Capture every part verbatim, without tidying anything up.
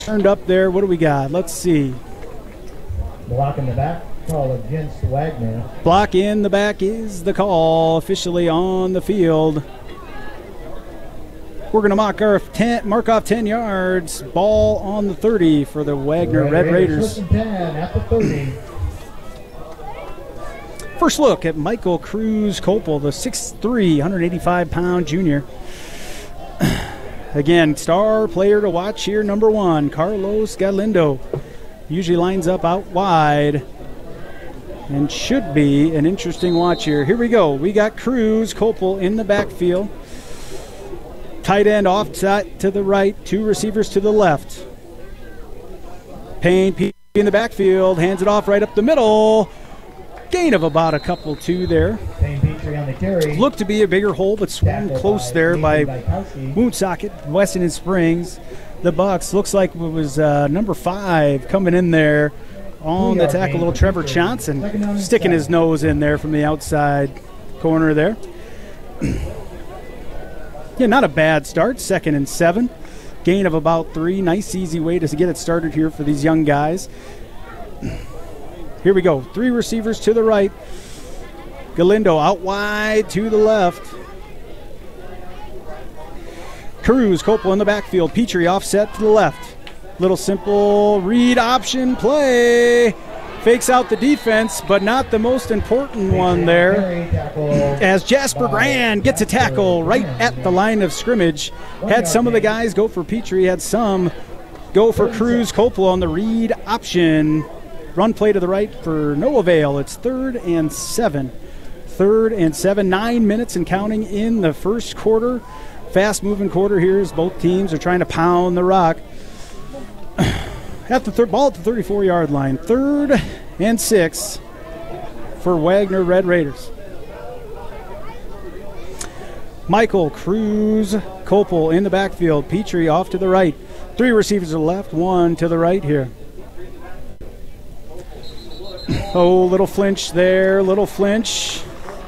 Turned up there. What do we got? Let's see. Block in the back. Call against Wagner. Block in the back is the call. Officially on the field. We're going to mark, our ten, mark off ten yards. Ball on the thirty for the Wagner Red, Red Raiders. Raiders. ten at the thirty. First look at Michael Cruz Copel, the six three, one eighty-five pound junior. Again, star player to watch here, number one, Carlos Galindo. Usually lines up out wide and should be an interesting watch here. Here we go. We got Cruz Copel in the backfield. Tight end off to the right, two receivers to the left. Payne P in the backfield, hands it off right up the middle. Gain of about a couple two there. Looked to be a bigger hole, but swung close there by Woonsocket, Weston and Springs. The Bucks looks like it was uh, number five coming in there on the tackle, little Trevor Johnson, sticking his nose in there from the outside corner there. Yeah, not a bad start. Second and seven. Gain of about three. Nice, easy way to get it started here for these young guys. Here we go. Three receivers to the right. Galindo out wide to the left. Cruz, Copel in the backfield. Petrie offset to the left. Little simple read option play. Fakes out the defense, but not the most important one there. As Jasper Grand gets a tackle right at the line of scrimmage. Had some of the guys go for Petrie, had some go for Cruz Copel on the read option. Run play to the right for no avail. It's third and seven. Third and seven. Nine minutes and counting in the first quarter. Fast-moving quarter here as both teams are trying to pound the rock. At the third ball at the thirty-four-yard line. Third and six for Wagner Red Raiders. Michael Cruz Copel in the backfield. Petrie off to the right. Three receivers to the left, one to the right here. Oh, little flinch there, little flinch.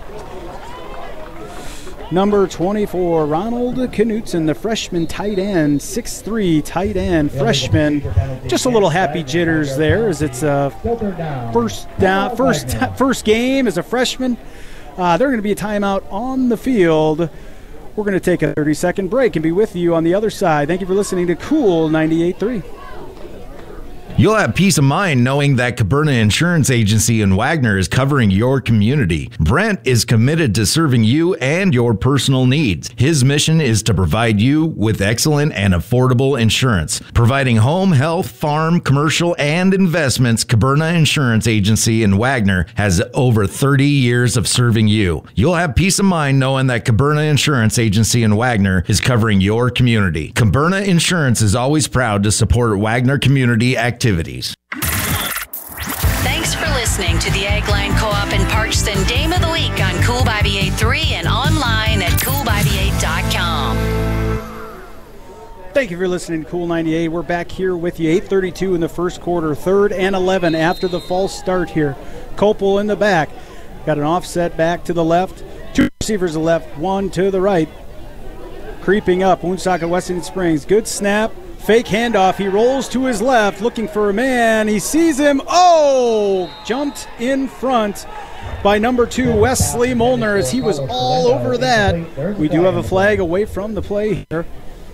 Number twenty-four, Ronald Knutson, the freshman tight end, six three tight end, freshman. Just a little happy jitters there as it's a first down, first first game as a freshman. Uh, they're going to be a timeout on the field. We're going to take a thirty-second break and be with you on the other side. Thank you for listening to Cool ninety-eight point three. You'll have peace of mind knowing that Caberna Insurance Agency in Wagner is covering your community. Brent is committed to serving you and your personal needs. His mission is to provide you with excellent and affordable insurance. Providing home, health, farm, commercial, and investments, Caberna Insurance Agency in Wagner has over thirty years of serving you. You'll have peace of mind knowing that Caberna Insurance Agency in Wagner is covering your community. Caberna Insurance is always proud to support Wagner community activities. Activities. Thanks for listening to the Ag Line Co-op and Parkston Game of the Week on Cool ninety-eight point three and online at cool ninety-eight dot com. Thank you for listening to Cool ninety-eight. We're back here with you. eight thirty-two in the first quarter, third and eleven after the false start here. Copel in the back. Got an offset back to the left. Two receivers to the left, one to the right. Creeping up, Woonsocket, Weston Springs. Good snap. Fake handoff. He rolls to his left looking for a man. He sees him. Oh! Jumped in front by number two, Wesley Molnar, as he was all over that. We do have a flag away from the play here.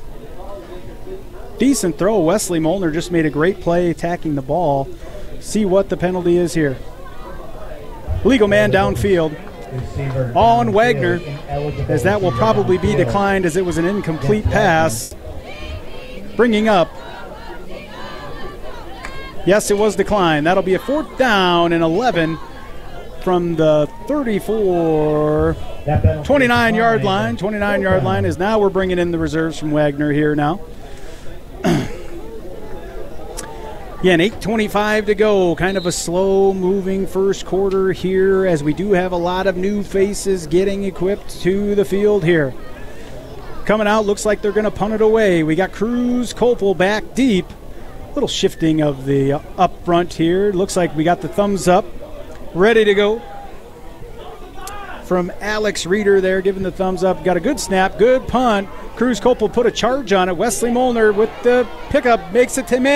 Decent throw. Wesley Molnar just made a great play attacking the ball. See what the penalty is here. Legal man downfield on Wagner, as that will probably be declined as it was an incomplete pass. Bringing up. Yes, it was declined. That'll be a fourth down and eleven from the thirty-four, twenty-nine-yard line. twenty-nine-yard line is now we're bringing in the reserves from Wagner here now. Again, eight twenty-five to go. Kind of a slow-moving first quarter here as we do have a lot of new faces getting equipped to the field here. Coming out, looks like they're going to punt it away. We got Cruz Copel back deep. Little shifting of the up front here. Looks like we got the thumbs up. Ready to go. From Alex Reeder there, giving the thumbs up. Got a good snap, good punt. Cruz Copel put a charge on it. Wesley Molnar with the pickup makes it to man.